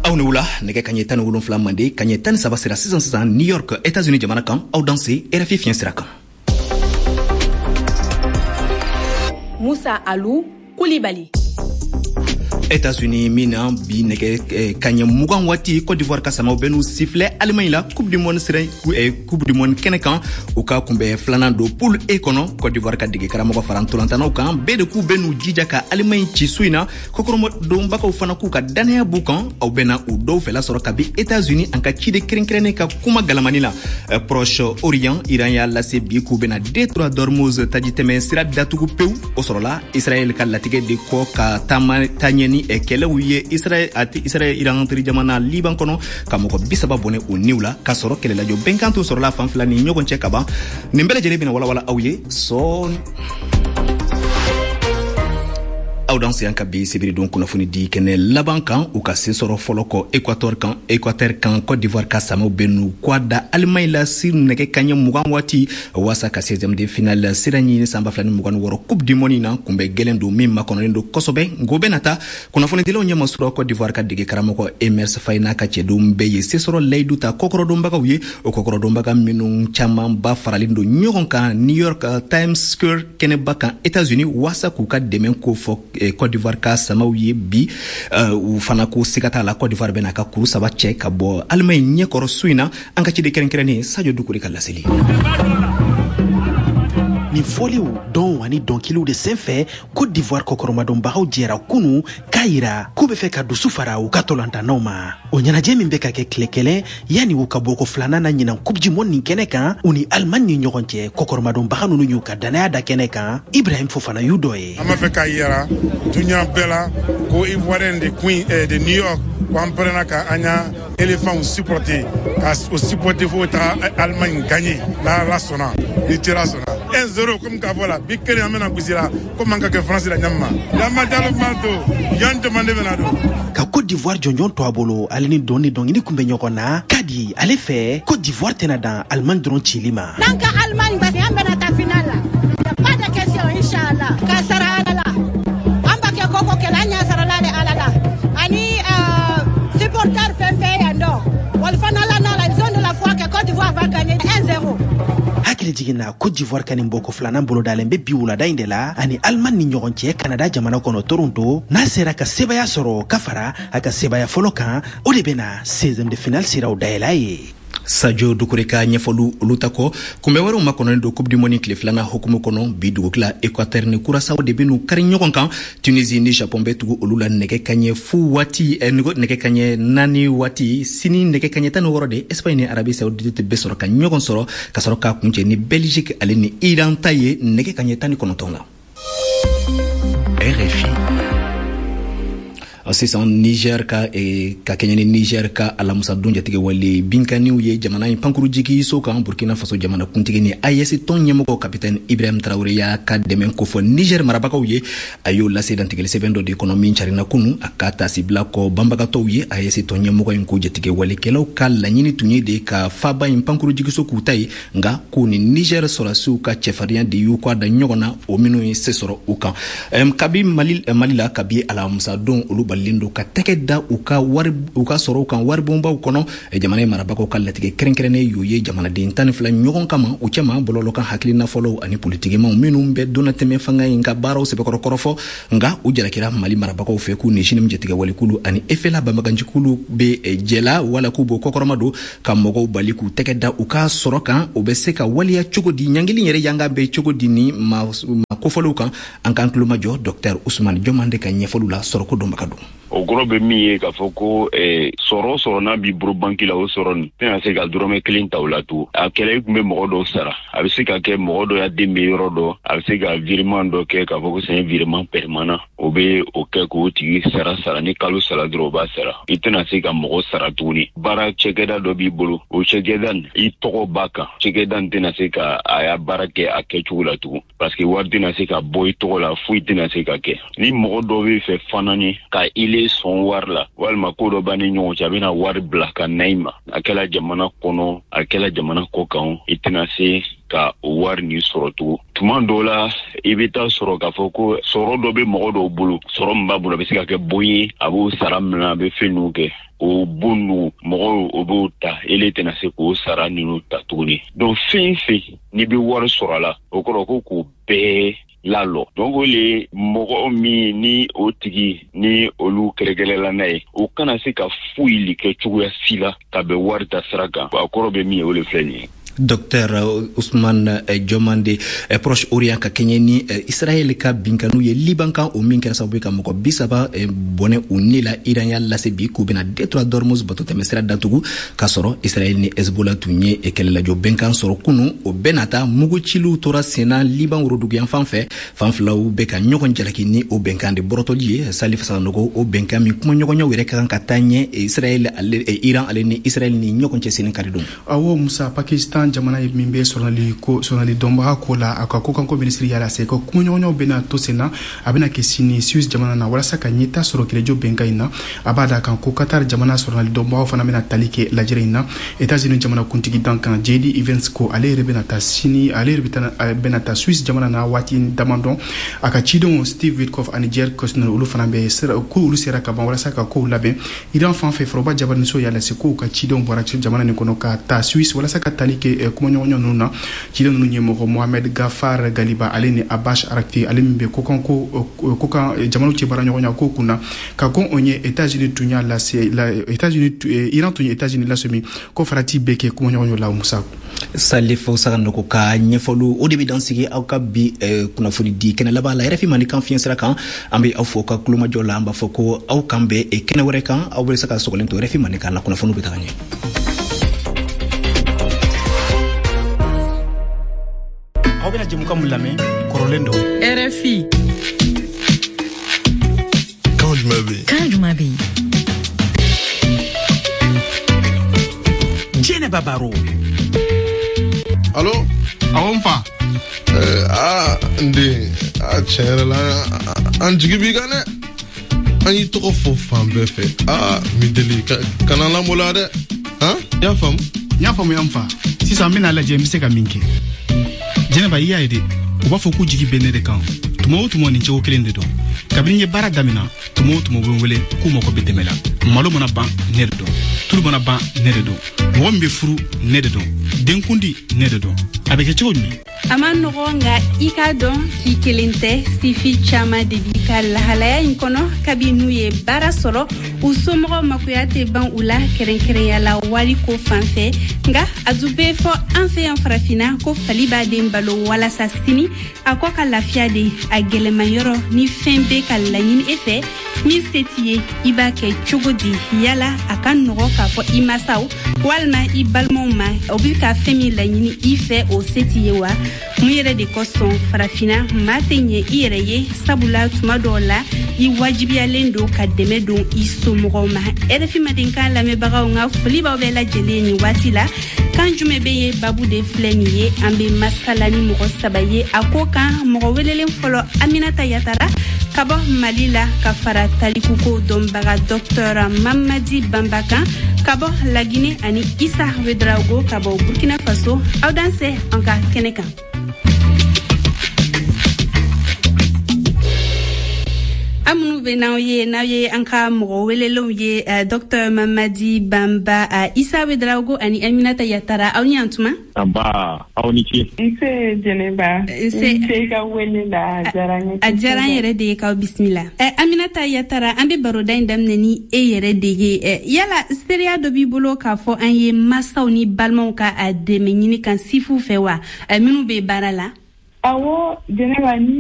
Awnula nege kanyetani wolonfla mande kanyetani saba sera sisan New York États-Unis jamana kan aw danse RFI fiɲɛ sira kan. Musa Alou Koulibaly. États-Unis mina bi nege kanye mugan wati Côte d'Ivoire ka sama benu sifflet Allemagne la Coupe du Monde sere Coupe du Monde kenekan o ka kumbe flana do poule E kono Côte d'Ivoire ka digi karamogo farantolantana kan be de ku benu jija ka Allemagne ci suina kokoromo do mbaka fana ku ka danaya bukan au bena u do fela soro ka bi États-Unis an ka ci de krenkrene ka kuma galamani la Proche Orient Iran ya la se bi ku bena Détroit d'Ormuz tajiteme sira datugu peu o soro la Israël ka latige de ko ka tanyeni e kele wiye Israël Iran tri jamana Liban kono kamoko bisaba bone o niwla ka soro kele la jo benkantu soro la fanfla ni nyogon che kaba nimbele jere bina wala awye so audience yanka bi sibiri don kuna funi di kene laban kan u ka sensoro foloko Équateur kan Côte d'Ivoire ka samo benu kwada Allemagne la sir nege kanya mugan wati wasa ka 16e de finale sirani samba flani mugan woro Coupe du Monde na kumbe gelendo mimma kono ndo kosobe ngobenata kuna funi dilo nyama suro Côte d'Ivoire ka dige karamoko Emers Faina ka chedum beye sensoro leiduta kokoro domba ka wiye o kokoro domba ka minu chama ba faralindo nyogon kan New York Times Square kene baka États-Unis wasa ku ka demen ko fo Côte d'Ivoire ka samawiye bi u fana ko sigata la Côte d'Ivoire bena ka kuru saba che ka bo Allemagne nyekoro suina an ka ci de kerenkereni Sadio Dukuri kala seli ni foliu don wani donkilu de senfɛ Côte d'Ivoire kokoromadon bagaw jɛra kunu k'a yira k'u bɛ fɛ ka dusu fara u ka tolantanaw ma o ɲɛnajɛ min bɛ ka kɛ tile kelen yani u ka bɔ ko filanan na ɲinan Coupe du Monde nin kɛnɛ kan u ni Allemagne ni ɲɔgɔn cɛ kokoromadon baga ninnu y'u ka danaya da kɛnɛ kan Ibrahim Fofana y'u dɔ ye an b'a fɛ k'a yira duɲa bɛɛ la ko Ivoirien de New York ko an pɛrɛnna ka an y'a éléphant supporter ka o supporter fo ta Allemagne gagner la sɔnna ni tera sɔnna 1-0 comme k'a fɔ la bi kelen an bɛna gosi la comme an ka kɛ France la ɲamma yamba dialogement to yan demande bɛna don ka Côte d'Ivoire jɔnjɔn to a bolo ale ni dɔnni dɔnkili kun bɛ ɲɔgɔn na ka di ale fɛ Côte d'Ivoire tɛna dan Allemagne dɔrɔn cili ma n'an ka Allemagne basi an bɛna taa finale la pas de question inchallah ka sara ala la an b'a kɛ koko kɛlɛ an y'a sara la de ala la ani supporter fɛn fɛn yan dɔ wali fana la na la ils ont de la foi que Côte d'Ivoire va gagner 1-0 hakili jiginna Côte d'Ivoire kanin boko filanan bolo dalen bɛ bi wulada in de la ani Allemagne ni ɲɔgɔn cɛ Canada jamana kɔnɔ Toronto n'a sera ka sebaya sɔrɔ ka fara a ka sebaya fɔlɔ kan o de bɛna 16e de finale siraw dayɛlɛ ye Sadio Dukuri ka ɲɛfɔlu olu ta kɔ kunbɛ wɛrɛw ma kɔnɔnen do Coupe du Monde tile filana hukumu kɔnɔ bi dugukila Équateur ni Curaçao de benu kari ɲɔgɔn kan Tunisie ni Japon bɛ tugu olu la nɛgɛ kaɲɛ fu wati nɛgɛ kaɲɛ 4 wati sini nɛgɛ kaɲɛ 16 de Espagne ni Arabie Saoudite bɛ sɔrɔ ka ɲɔgɔn sɔrɔ ka sɔrɔ ka kuncɛ ni Belgique ale ni Iran ta ye nɛgɛ kaɲɛ 19 la RFI sisan Niger ka kenya ni Niger ka alamusa don jatige wale binkaniw ye jamana in pankuru jigi so kan Burkina Faso jamana kuntigi ni AES ton ɲɛmɔgɔ capitaine Ibrahim Traoré ya ka dɛmɛ ko fɔ Niger marabagaw ye ayo lase dantigɛli sɛbɛn dɔ de kɔnɔ min carina kunu a ka taasi bila kɔ banbagatɔw ye AES ton ɲɛmɔgɔ in ko jatige walekɛlaw ka laɲini tun ye de ka faba in pankuru jigi so k'u ta ye nga ko ni Niger sɔrɔsiw ka cɛfarinya de y'u kɔ da ɲɔgɔn na o minnu ye se sɔrɔ u kan kabi Mali la kabi alamusa don olu lindo ka tɛgɛ da u ka sɔrɔ kan waribonbaw kɔnɔ jamana marabagaw ka latigɛ kɛrɛnkɛrɛnnen y'o ye jamanaden 12 ɲɔgɔn kama u cɛma bɔlɔlɔ kan hakilina fɔlɔw ani politikimaw minnu bɛ donna tɛmɛ fanga in ka baaraw sɛbɛkɔrɔ kɔrɔfɔ nga u jalakira Mali marabagaw fɛ k'u ni sini jatigɛ walikulu ani efela banbaganjikulu bɛ jɛla wala k'u bɔ kɔkɔrɔma don ka mɔgɔw bali k'u tɛgɛ da u ka sɔrɔ kan u bɛ se ka waliya cogo di ɲangili yɛrɛ yanga bɛ cogo di ni ma kofɔliw kan an kan tulo majɔ Dr Ousmane Diomande ka ɲɛfɔliw la sɔrɔ ko dɔnbaga don o goro be min ye k'a fɔ ko sɔrɔ n'a bi bolo banki la o sɔrɔ nin tɛna se ka dɔrɔmɛ kelen ta o la tugun a kɛlɛ tun bɛ mɔgɔ dɔw sara a bɛ se ka kɛ mɔgɔ dɔ y'a den bɛ yɔrɔ dɔ a bɛ se ka virement dɔ kɛ k'a fɔ ko c'est un virement permanent o bɛ o kɛ k'o tigi sara ni kalo sara dɔrɔn o b'a sara i tɛna se ka mɔgɔ sara tuguni baara cɛkɛda dɔ b'i bolo o cɛkɛda nin i tɔgɔ b'a kan cɛkɛda nin tɛna se ka a y'a baara kɛ a kɛcogo la tugun parce que wari tɛna se ka bɔ i tɔgɔ la foyi tɛna se ka kɛ ni mɔgɔ dɔ bɛ fɛ fana ni ka ile sɔn wari la walima ko dɔ b'a ni ɲɔgɔn cɛ a bɛna wari bila ka na i ma a kɛla jamana kɔnɔ a kɛla jamana kɔ kan i tɛna se ka wari ni sɔrɔ tugun tuma dɔw la I bɛ taa sɔrɔ k'a fɔ ko sɔrɔ dɔ bɛ mɔgɔ dɔw bolo sɔrɔ min b'a bolo a bɛ se ka kɛ bon ye a b'o sara min na a bɛ fɛn ninnu kɛ o bon ninnu mɔgɔw o b'o ta ele tɛna se k'o sara ninnu ta tuguni donc fɛn fɛn n'i bɛ wari sɔrɔ a la o kɔrɔ ko k'o bɛɛ lalo donc le mɔgɔ min ni o tigi ni olu kɛrɛkɛrɛla n'a ye o kana se ka foyi kɛ cogoya si la ka bɛ wari ta sira kan a kɔrɔ bɛ min ye o le filɛ nin ye. Dr Ousmane Diomande proche orient ka Kenya ni Israel ka binkanu ye Liban kan o min kɛra sababu ka mɔgɔ 30 bɔnɛ u ni la Iran ya lase bi ku bena Detroit Dormuz bato tɛmɛsira datugu ka sɔrɔ Israel ni Hezbollah tun ye kɛlɛlajɔ bɛnkan sɔrɔ kunu o benata mugucilu tora sena Liban woroduguyan fanfɛ fanfilaw bɛ ka ɲɔgɔn jalaki ni o bɛnkan de bɔrɔtɔli ye Salif Sanogo o bɛnkan min kuma ɲɔgɔnyaw yɛrɛ kan ka taa ɲɛ Israel Iran ale ni Israel ni ɲɔgɔn cɛ seni kari don. Awo Musa Pakistan jamana ye min bɛ sonali dɔnbaga ko la a ka ko kanko ministre yala se ko kuɲɔgɔnyaw bɛna to senna a bɛna kɛ sini Suisse jamana na walasa ka ɲɛta sɔrɔ kɛlɛjɔ bɛnkan in na a b'a da kan ko Qatar jamana sonali dɔnbagaw fana bɛna tali kɛ lajɛrɛ in na États-Unis jamana kuntigi dankan JD Evans ko ale yɛrɛ bɛna taa sini ale yɛrɛ bɛna taa Suisse jamana na waati damadɔ a ka cidenw Steve Witkoff ani Jared Kushner olu fana bɛ ko olu sera ka ban walasa ka kow labɛn Iran fan fɛ foroba jabarimuso yala se ko ka cidenw bɔra jamana nin kɔnɔ ka taa Suisse walasa ka tali kɛ kuɲɔgɔnyaw nuna cidenw ninnu ɲɛmɔgɔ Mohamed Gafar Galiba ale ni Abash Arakti ale min bɛ ko kan jamanaw cɛ baara ɲɔgɔnya ko kunna ka ko on ye États-Unis tun y'a lase Iran tun ye États-Unis lasemi ko farati bɛ kɛ kuɲɔgɔnyaw la Musa Salifo Saganoko ka ɲɛfɔlu o de bɛ dan sigi aw ka bi kunnafoni di kɛnɛ laban la RFI Mali kan fiɲɛ sira kan an bɛ aw fɔ ka kulomajɔ la an b'a fɔ ko aw kan bɛ kɛnɛ wɛrɛ kan aw bɛ se ka sɔgɔlen to RFI Mali kan la kunnafoniw bɛ taga ɲɛ. Aw bɛna jɛmukan mun lamɛn kɔrɔlen dɔ RFI kan jumɛn bɛ yen Jɛnɛba Baro allo awɔ n fa n den tiɲɛ yɛrɛ la an jigi b'i kan dɛ an y'i tɔgɔ fɔ fan bɛɛ fɛ Mideli kana lamɔla dɛ i y'a faamu n y'a faamu yan fa sisan n bɛna lajɛ n bɛ se ka min kɛ Jɛnɛba i y'a ye de u b'a fɔ ko jigi bɛ ne de kan tuma o tuma nin cogo kelen de don kabini n ye baara damina tuma o tuma u bɛ n wele k'u mago bɛ dɛmɛ la malo mana ban ne de don tulu mana ban ne de don mɔgɔ min bɛ furu ne de don denkundi ne de don a bɛ kɛ cogo jumɛn a ma nɔgɔ nka I k'a dɔn k'i kelen tɛ sifi caman de b'i ka lahalaya in kɔnɔ kabi n'u ye baara sɔrɔ u somɔgɔw makoya tɛ ban u la kɛrɛnkɛrɛnya la wari ko fan fɛ nka a dun bɛ fɔ an fɛ yan farafinna ko fali b'a den balo walasa sini a kɔ ka lafiya de a gɛlɛmayɔrɔ ni fɛn bɛ ka laɲini e fɛ min se t'i ye I b'a kɛ cogo di yala a ka nɔgɔ k'a fɔ I masaw walima I balimaw ma o bɛ ka fɛn min laɲini I fɛ o se t'i ye wa mun yɛrɛ de kosɔn farafina maa tɛ ɲɛ I yɛrɛ ye sabula tuma dɔw la I wajibiyalen don ka dɛmɛ don I somɔgɔw ma RFI Madenkan lamɛnbagaw nka foli b'aw bɛɛ lajɛlen nin waati la kan jumɛn bɛ ye babu de filɛ nin ye an bɛ masala ni mɔgɔ 3 ye a ko kan mɔgɔ welelen fɔlɔ Aminata Yatara ka bɔ Mali la ka fara talikuko dɔnbaga Dr Mamadi Bambakan ka bɔ Lagine ani Isa Wedraogo ka bɔ Burkina Faso aw danse an ka kɛnɛ kan. Amunu bɛ n'aw ye an ka mɔgɔ welelenw ye Dr Mamadi Bamba Isa Wedraogo ani Aminata Yatara aw ni antuma aba aw ni ce nse Jɛnɛba nse ka wele la a diyara an yɛrɛ de ye k'aw bisimila Aminata Yatara an bɛ baroda in daminɛ ni e yɛrɛ de ye yala seereya dɔ b'i bolo k'a fɔ an ye masaw ni balimaw ka dɛmɛ ɲini kan sifu fɛ wa minnu bɛ baara la awɔ Jɛnɛba